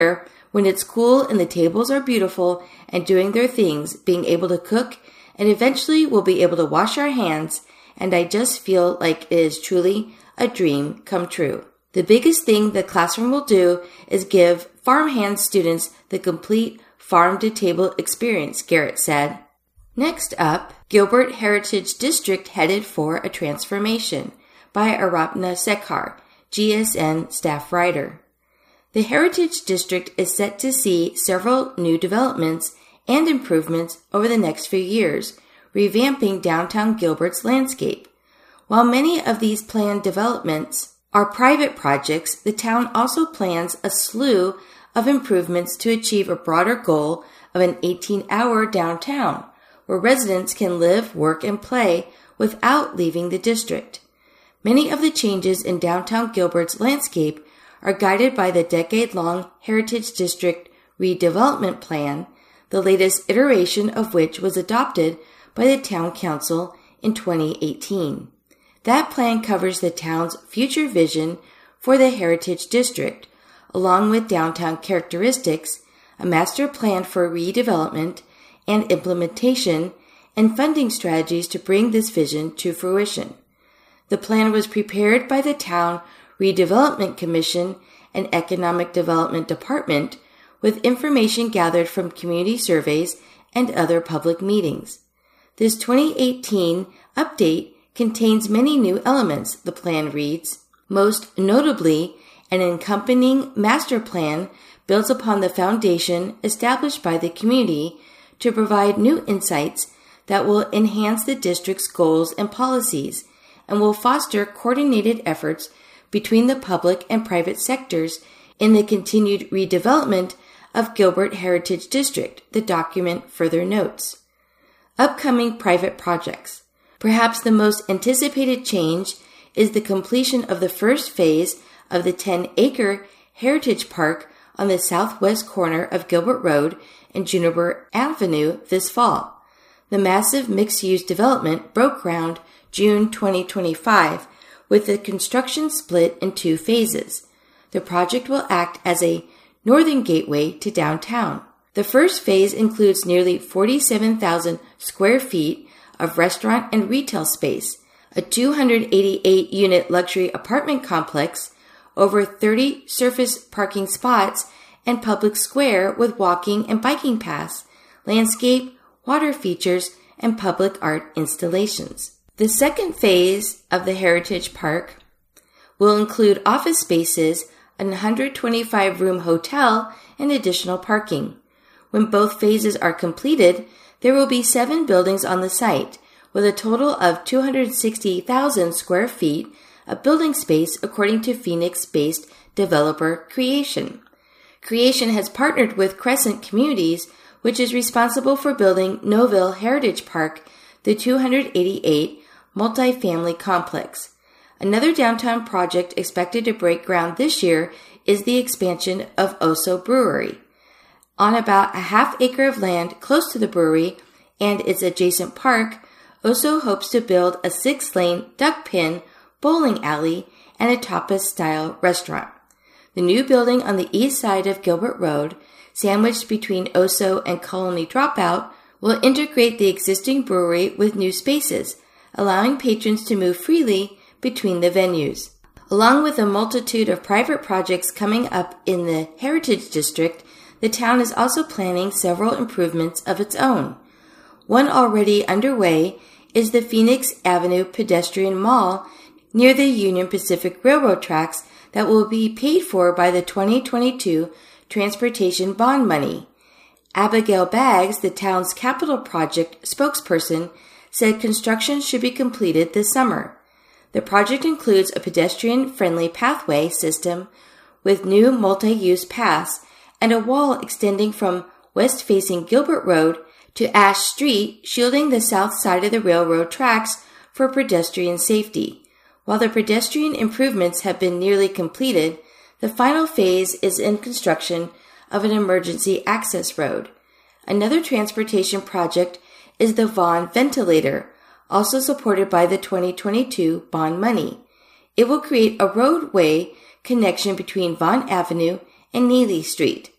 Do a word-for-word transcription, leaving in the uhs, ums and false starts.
when it's cool and the tables are beautiful and doing their things, being able to cook, and eventually we'll be able to wash our hands, and I just feel like it is truly a dream come true. The biggest thing the classroom will do is give farmhand students the complete farm-to-table experience, Garrett said. Next up, Gilbert Heritage District headed for a transformation by Arapna Sekhar, G S N staff writer. The Heritage District is set to see several new developments and improvements over the next few years, revamping downtown Gilbert's landscape. While many of these planned developments are private projects, the town also plans a slew of improvements to achieve a broader goal of an eighteen-hour downtown, where residents can live, work, and play without leaving the district. Many of the changes in downtown Gilbert's landscape are guided by the decade-long Heritage District Redevelopment Plan, the latest iteration of which was adopted by the Town Council in twenty eighteen. That plan covers the town's future vision for the Heritage District, along with downtown characteristics, a master plan for redevelopment and implementation, and funding strategies to bring this vision to fruition. The plan was prepared by the Town Redevelopment Commission and Economic Development Department with information gathered from community surveys and other public meetings. This twenty eighteen update contains many new elements, the plan reads. Most notably, an accompanying master plan builds upon the foundation established by the community to provide new insights that will enhance the district's goals and policies and will foster coordinated efforts between the public and private sectors in the continued redevelopment of Gilbert Heritage District, the document further notes. Upcoming private projects. Perhaps the most anticipated change is the completion of the first phase of the ten-acre Heritage Park on the southwest corner of Gilbert Road and Juniper Avenue this fall. The massive mixed-use development broke ground June twenty twenty-five, with the construction split in two phases. The project will act as a northern gateway to downtown. The first phase includes nearly forty-seven thousand square feet of restaurant and retail space, a two hundred eighty-eight unit luxury apartment complex, over thirty surface parking spots, and public square with walking and biking paths, landscape, water features, and public art installations. The second phase of the Heritage Park will include office spaces, a one hundred twenty-five room hotel, and additional parking. When both phases are completed, there will be seven buildings on the site, with a total of two hundred sixty thousand square feet of building space according to Phoenix-based developer Creation. Creation has partnered with Crescent Communities, which is responsible for building Noville Heritage Park, the two hundred eighty-eight multifamily complex. Another downtown project expected to break ground this year is the expansion of Oso Brewery. On about a half acre of land close to the brewery and its adjacent park, Oso hopes to build a six-lane duck pin bowling alley and a tapas-style restaurant. The new building on the east side of Gilbert Road, sandwiched between Oso and Colony Dropout, will integrate the existing brewery with new spaces, allowing patrons to move freely between the venues. Along with a multitude of private projects coming up in the Heritage District, the town is also planning several improvements of its own. One already underway is the Phoenix Avenue Pedestrian Mall near the Union Pacific Railroad tracks that will be paid for by the twenty twenty-two Transportation Bond money. Abigail Baggs, the town's capital project spokesperson, said construction should be completed this summer. The project includes a pedestrian-friendly pathway system with new multi-use paths and a wall extending from west-facing Gilbert Road to Ash Street, shielding the south side of the railroad tracks for pedestrian safety. While the pedestrian improvements have been nearly completed, the final phase is in construction of an emergency access road. Another transportation project is the Vaughan Ventilator, also supported by the twenty twenty-two bond money. It will create a roadway connection between Vaughan Avenue and Neely Street.